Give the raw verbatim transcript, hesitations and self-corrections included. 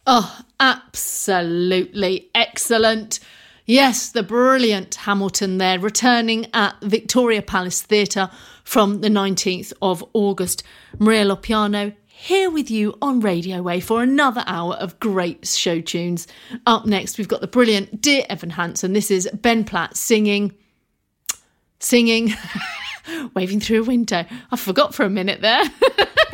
Oh, absolutely excellent. Yes, the brilliant Hamilton there, returning at Victoria Palace Theatre from the nineteenth of August. Maria Lopiano here with you on Radio Way for another hour of great show tunes. Up next, we've got the brilliant Dear Evan Hansen. This is Ben Platt singing, singing, waving through a window. I forgot for a minute there.